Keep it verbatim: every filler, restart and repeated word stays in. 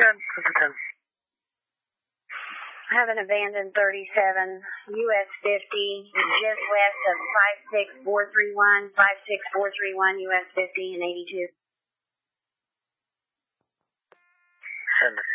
ten, Cooper ten. Have an abandoned thirty-seven, U S fifty, just west of five six four three one, five six four three one, U S fifty and eighty-two. Send it.